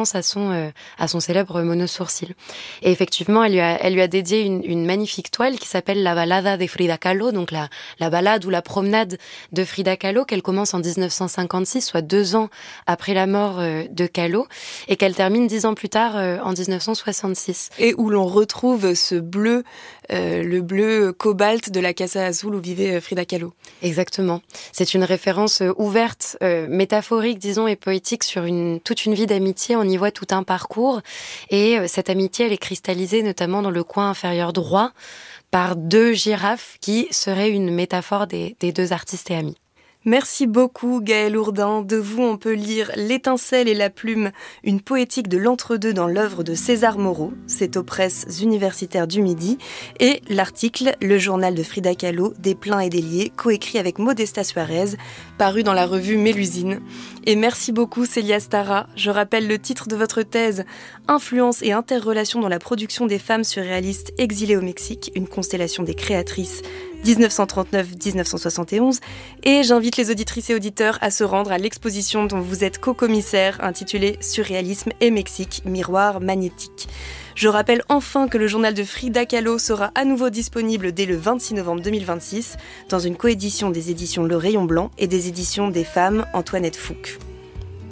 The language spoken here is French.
référence à son célèbre monosourcil. Et effectivement, elle lui a dédié une magnifique toile qui s'appelle La Balada de Frida Kahlo, donc la balade ou la promenade de Frida Kahlo, qu'elle commence en 1956, soit 2 ans après la mort de Kahlo, et qu'elle termine 10 ans plus tard, en 1966. Et où l'on retrouve ce bleu, le bleu cobalt de la Casa Azul où vivait Frida Kahlo. Exactement. C'est une référence ouverte, métaphorique, disons, et poétique sur toute une vie d'amitié. On y voit tout un parcours. Et cette amitié, elle est cristallisée notamment dans le coin inférieur droit par 2 girafes qui seraient une métaphore des 2 artistes et amis. Merci beaucoup Gaëlle Ourdin. De vous, on peut lire L'étincelle et la plume, une poétique de l'entre-deux dans l'œuvre de César Moreau. C'est aux presses universitaires du Midi. Et l'article Le journal de Frida Kahlo, des pleins et des liés, coécrit avec Modesta Suarez, paru dans la revue Mélusine. Et merci beaucoup Célia Stara. Je rappelle le titre de votre thèse, Influence et interrelation dans la production des femmes surréalistes exilées au Mexique, une constellation des créatrices 1939-1971, et j'invite les auditrices et auditeurs à se rendre à l'exposition dont vous êtes co-commissaire, intitulée Surréalisme et Mexique, miroir magnétique. Je rappelle enfin que le journal de Frida Kahlo sera à nouveau disponible dès le 26 novembre 2026, dans une coédition des éditions Le Rayon Blanc et des éditions des femmes Antoinette Fouque.